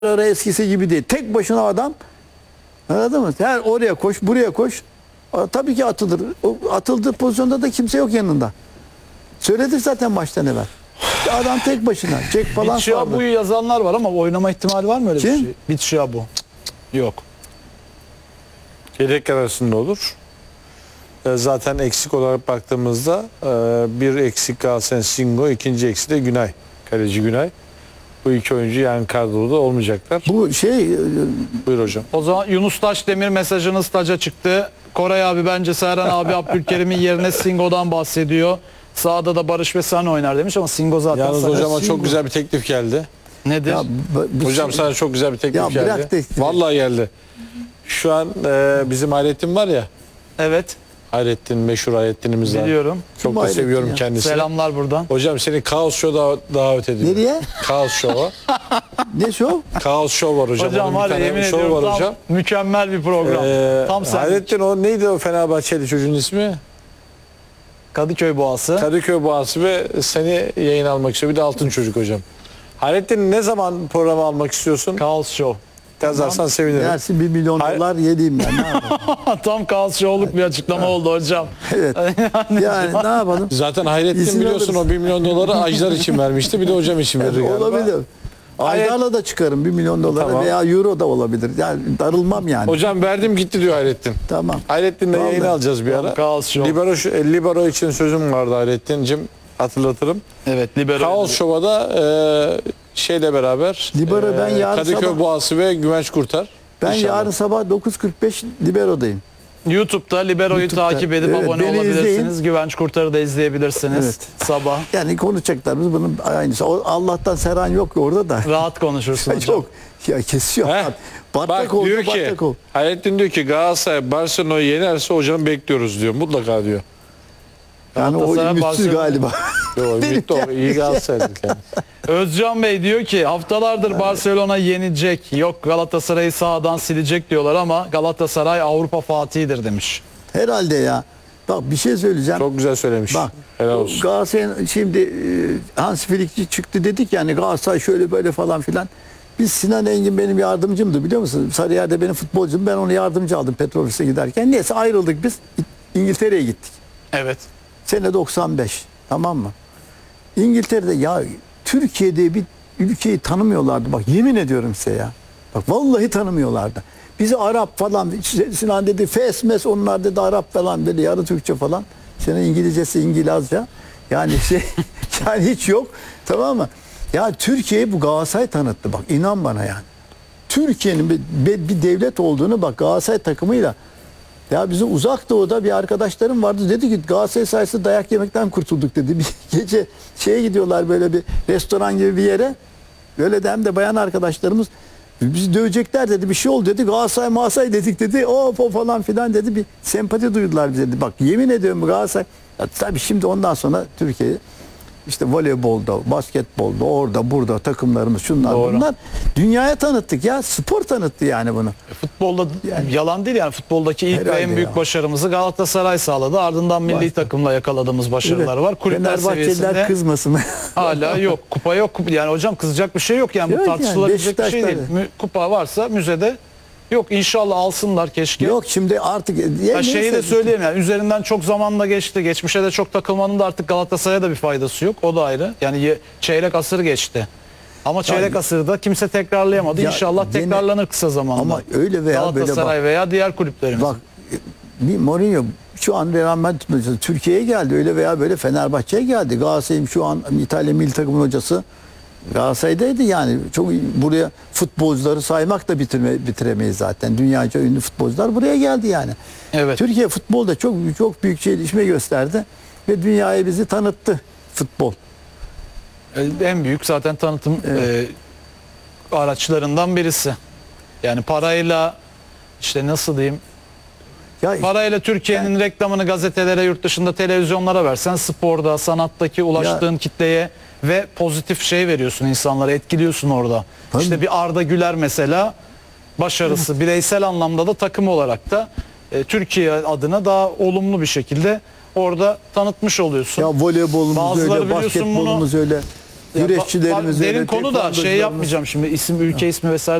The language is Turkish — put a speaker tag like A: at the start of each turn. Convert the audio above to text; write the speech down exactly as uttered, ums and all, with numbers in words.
A: Ara eskisi gibi değil. Tek başına adam, anladın mı? Her oraya koş, buraya koş. A, tabii ki atılır. O atıldığı pozisyonda da kimse yok yanında. Söyledik zaten baştan evvel. Adam tek başına. Jack falan sardı.
B: Bitshiabu'yu yazanlar var ama oynama ihtimali var mı öyle
A: Kim?
B: bir şey? Bitshiabu. Yok.
C: Yedek arasında olur. E, Zaten eksik olarak baktığımızda e, bir eksik Galatasaray Singo, ikinci eksik de Günay. Kaleci Günay. Bu iki oyuncu yani kadroda olmayacaklar.
A: Bu şey,
C: Buyur hocam.
B: O zaman Yunus Taşdemir mesajınız taca çıktı. Koray abi bence Serhan abi Abdülkerim'in yerine Singo'dan bahsediyor. Sağda da Barış ve Sen oynar demiş ama Singo zaten
C: Yalnız
B: sana-
C: hocama
A: Singo.
C: çok güzel bir teklif geldi.
B: Nedir?
A: ya, bu- bu
C: Hocam
A: şey-
C: sana çok güzel bir teklif
A: Ya bırak
C: geldi.
A: teklifi.
C: Vallahi geldi. Şu an e, bizim Hayrettin var ya.
B: Evet,
C: Hayrettin, meşhur Hayrettin'imiz var.
B: biliyorum.
C: Çok da
A: Hayrettin
C: seviyorum
A: ya?
C: kendisini.
B: Selamlar buradan.
C: Hocam seni Kaos Show'da davet ediyorum.
A: Nereye?
C: Kaos Show'a.
A: Ne şu?
C: Kaos Show var hocam.
B: Hocam
C: Onun bir
B: var ya
C: tane
B: yemin
C: show
B: ediyorum
C: var
B: tam
C: hocam.
B: mükemmel bir program.
C: Ee,
B: tam sen.
C: Hayrettin o neydi o Fenerbahçeli çocuğun ismi?
B: Kadıköy Boğası.
C: Kadıköy Boğası ve seni yayın almak istiyor. Bir de Altın Çocuk hocam. Hayrettin ne zaman programı almak istiyorsun?
B: Kaos Show.
C: Yazarsan sevinirim.
A: Dersin bir milyon
C: Hayır.
A: dolar yediğim ben. Ne yapalım?
B: Tam Kaos Show'luk bir açıklama oldu hocam.
A: Evet. Yani ne yapalım?
C: Zaten Hayrettin
A: İzin
C: biliyorsun
A: alırız.
C: o bir milyon doları Ajdar için vermişti. Bir de hocam için verir galiba.
A: Olabilir. Aydarla da çıkarım bir milyon dolara
C: Tamam.
A: veya euro da olabilir. Yani darılmam yani.
C: Hocam verdim gitti diyor Hayrettin.
A: Tamam.
C: Hayrettin'le
A: Vallahi.
C: yayın alacağız bir ara.
B: Kaos Show.
C: Libero, Libero için sözüm vardı Hayrettin'cim. Hatırlatırım.
B: Evet, libero.
C: Kaos Show'a da e, şeyle beraber
A: Libero ben yarın
C: Kadıköy
A: sabah-
C: Boğası ve Güvenç Kurtar.
A: Ben
C: İnşallah.
A: yarın sabah dokuz kırk beş Libero'dayım.
B: YouTube'da Libero'yu
A: YouTube'da,
B: takip edip
A: evet,
B: abone
A: beni
B: olabilirsiniz.
A: izleyin.
B: Güvenç Kurtar'ı da izleyebilirsiniz.
A: Evet.
B: Sabah.
A: Yani konuşacaklarımız bunun aynısı. O- Allah'tan Serhan yok orada da.
B: Rahat konuşursun hocam.
A: Çok. Ya kesiyor.
C: Heh.
A: Batak
C: Bak
A: oldu,
C: diyor ki
A: batak oldu.
C: Hayrettin diyor ki Galatasaray Barcelona'yı yenerse hocam bekliyoruz diyor. Mutlaka diyor.
A: Yani o
B: Galatasaray,
A: ümitsiz
B: Barcelona.
A: galiba.
C: Yo, bitti o. İyi Galatasaray'dık yani.
B: Özcan Bey diyor ki haftalardır Barcelona yenecek. Yok Galatasaray'ı sağdan silecek diyorlar ama Galatasaray Avrupa Fatih'idir demiş.
A: Herhalde ya. Bak bir şey söyleyeceğim.
C: Çok güzel söylemiş.
A: Bak
C: Helal olsun.
A: Galatasaray'ın şimdi e, Hans Flick'ci çıktı dedik yani Galatasaray şöyle böyle falan filan. Biz Sinan Engin benim yardımcımdı biliyor musun? Sarıyer'de benim futbolcum. Ben onu yardımcı aldım Petrolofis'e giderken. Neyse ayrıldık biz. İngiltere'ye gittik.
B: Evet.
A: Sene doksan beş. Tamam mı? İngiltere'de ya Türkiye'de bir ülkeyi tanımıyorlardı. Bak yemin ediyorum size ya. Bak vallahi tanımıyorlardı. Bizi Arap falan Sinan dedi Fesmes onlar dedi Arap falan dedi yarı Türkçe falan. Senin İngilizcesi İngilizce. Yani şey yani hiç yok. Tamam mı? Ya Türkiye'yi bu Galatasaray tanıttı bak inan bana yani. Türkiye'nin bir, bir, bir devlet olduğunu bak Galatasaray takımıyla ya bizim uzak doğuda bir arkadaşlarım vardı dedi ki Galatasaray sayesinde dayak yemekten kurtulduk dedi. Bir gece şeye gidiyorlar böyle bir restoran gibi bir yere. Böyle de hem de bayan arkadaşlarımız bizi dövecekler dedi bir şey oldu dedi. Galatasaray Galatasaray dedik dedi. O falan filan dedi. Bir sempati duydular bize dedi. Bak yemin ediyorum Galatasaray. Ya, tabii şimdi ondan sonra Türkiye işte voleybolda, basketbolda, orada burada takımlarımız şunlar
B: Doğru.
A: bunlar. Dünyaya tanıttık ya. Spor tanıttı yani bunu.
B: Futbolda yalan değil yani futboldaki ilk ve
A: Herhalde
B: en büyük
A: ya.
B: başarımızı Galatasaray sağladı. Ardından milli
A: Başka.
B: takımla yakaladığımız başarılar var. Kulüpler
A: Fenerbahçeliler
B: seviyesinde
A: kızmasın.
B: hala yok. Kupa yok. Kupa- Yani hocam kızacak bir şey yok yani bu
A: Yok yani,
B: tartışılabilecek bir şey değil.
A: Beşiktaş'ta
B: Mü- Kupa varsa müzede yok. İnşallah alsınlar keşke.
A: Yok şimdi artık ya
B: Ha, şeyi
A: neyse.
B: de söyleyeyim yani üzerinden çok zamanla geçti. Geçmişe de çok takılmanın da artık Galatasaray'a da bir faydası yok. O da ayrı. Yani ye- çeyrek asır geçti. Ama çeyrek asırda kimse tekrarlayamadı.
A: Ya
B: İnşallah
A: gene-
B: tekrarlanır kısa zamanda.
A: Ama öyle veya böyle
B: Galatasaray
A: bak.
B: veya diğer kulüplerimiz.
A: Bak bir Mourinho şu an Real Madrid Türkiye'ye geldi öyle veya böyle Fenerbahçe'ye geldi. Galatasaray'ın şu an İtalya milli takımın hocası Galatasaray'daydı yani. Çok buraya futbolcuları saymak da bitirme, bitiremeyiz zaten. Dünyaca ünlü futbolcular buraya geldi yani.
B: Evet.
A: Türkiye futbolda çok çok büyük gelişme gösterdi ve dünyaya bizi tanıttı futbol.
B: En büyük zaten tanıtım e, araçlarından birisi. Yani parayla işte nasıl diyeyim
A: Ya
B: parayla Türkiye'nin reklamını gazetelere, yurt dışında televizyonlara versen sporda, sanattaki ulaştığın
A: Ya-
B: kitleye ve pozitif şey veriyorsun insanlara, etkiliyorsun orada.
A: Tabii.
B: İşte bir Arda Güler mesela başarısı bireysel anlamda da takım olarak da e, Türkiye adına daha olumlu bir şekilde orada tanıtmış oluyorsun.
A: Ya voleybolumuz
B: Bazıları
A: öyle,
B: biliyorsun
A: basketbolumuz öyle. Güreşçilerimiz
B: Derin
A: öyle,
B: konu da şey
A: tekvandocularımız-
B: yapmayacağım şimdi isim ülke ismi vesaire